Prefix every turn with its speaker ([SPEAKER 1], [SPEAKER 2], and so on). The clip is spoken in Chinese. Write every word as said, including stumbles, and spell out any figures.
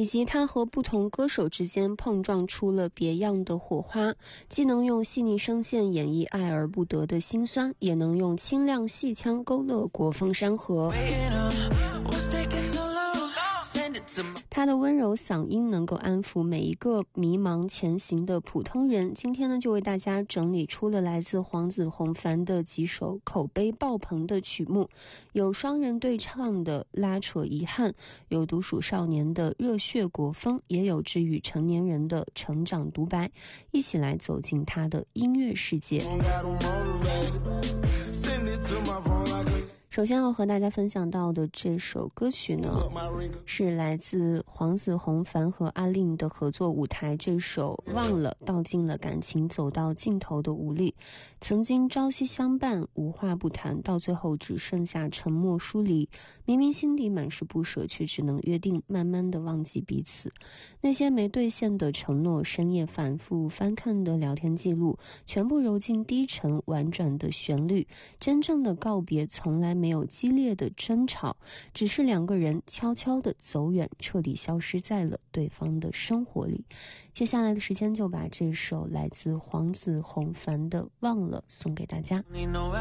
[SPEAKER 1] 以及他和不同歌手之间碰撞出了别样的火花，既能用细腻声线演绎爱而不得的辛酸，也能用清亮戏腔勾勒国风山河。他的温柔嗓音能够安抚每一个迷茫前行的普通人。今天呢，就为大家整理出了来自黄子弘凡的几首口碑爆棚的曲目，有双人对唱的拉扯遗憾，有独属少年的热血国风，也有治愈成年人的成长独白。一起来走进他的音乐世界。首先要和大家分享到的这首歌曲呢，是来自黄子弘凡和阿令的合作舞台，这首忘了，道尽了感情走到尽头的无力。曾经朝夕相伴，无话不谈，到最后只剩下沉默疏离。明明心底满是不舍，却只能约定慢慢的忘记彼此。那些没兑现的承诺，深夜反复翻看的聊天记录，全部揉进低沉婉转的旋律。真正的告别从来没有激烈的争吵，只是两个人悄悄地走远，彻底消失在了对方的生活里。接下来的时间就把这首来自黄子弘凡的《忘了》送给大家。